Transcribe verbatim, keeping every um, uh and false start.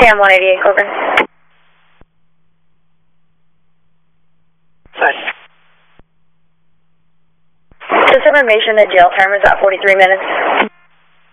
Cam one eighty-eight, over. Sorry. Just information that jail term is at forty-three minutes.